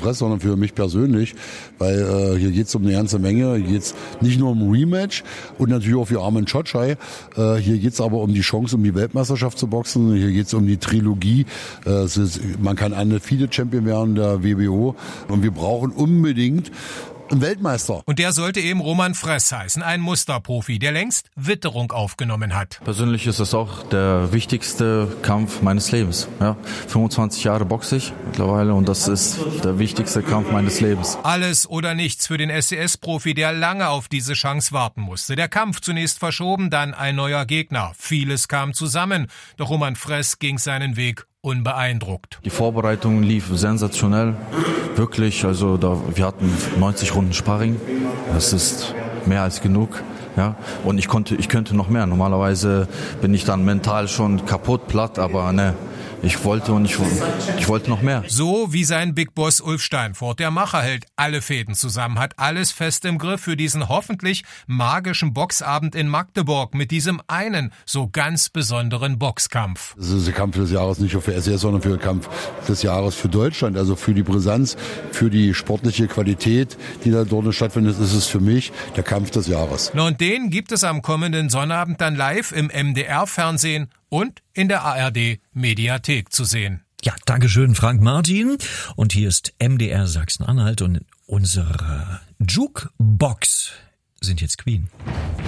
Fress, sondern für mich persönlich, weil hier geht's um eine ganze Menge. Hier geht's nicht nur um Rematch und natürlich auch für Armen Chotschai. Hier geht's aber um die Chance, um die Weltmeisterschaft zu boxen. Hier geht's um die Trilogie. Man kann Undefeated-Champion werden der WBO und wir brauchen unbedingt ein Weltmeister. Und der sollte eben Roman Fress heißen, ein Musterprofi, der längst Witterung aufgenommen hat. Persönlich ist es auch der wichtigste Kampf meines Lebens. Ja, 25 Jahre boxe ich mittlerweile und das ist der wichtigste Kampf meines Lebens. Alles oder nichts für den SCS-Profi, der lange auf diese Chance warten musste. Der Kampf zunächst verschoben, dann ein neuer Gegner. Vieles kam zusammen, doch Roman Fress ging seinen Weg unbeeindruckt. Die Vorbereitung lief sensationell, wirklich. Also wir hatten 90 Runden Sparring, das ist mehr als genug. Ja, und ich könnte noch mehr. Normalerweise bin ich dann mental schon kaputt, platt, aber ne. Ich wollte noch mehr. So wie sein Big Boss Ulf Steinfurt. Der Macher hält alle Fäden zusammen, hat alles fest im Griff für diesen hoffentlich magischen Boxabend in Magdeburg mit diesem einen so ganz besonderen Boxkampf. Das ist der Kampf des Jahres nicht nur für SCS, sondern für den Kampf des Jahres für Deutschland. Also für die Brisanz, für die sportliche Qualität, die da dort stattfindet, ist es für mich der Kampf des Jahres. Na und den gibt es am kommenden Sonnabend dann live im MDR-Fernsehen und in der ARD-Mediathek zu sehen. Ja, dankeschön, Frank Martin. Und hier ist MDR Sachsen-Anhalt und unsere Jukebox sind jetzt Queen.